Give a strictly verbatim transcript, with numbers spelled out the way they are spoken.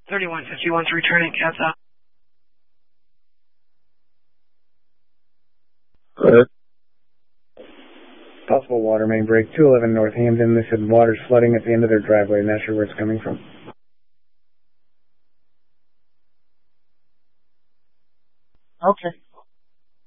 thirty-one fifty-one's returning, cats out. Good. Possible water main break, two eleven North Hamden. They said water's flooding at the end of their driveway. Not sure where it's coming from. Okay.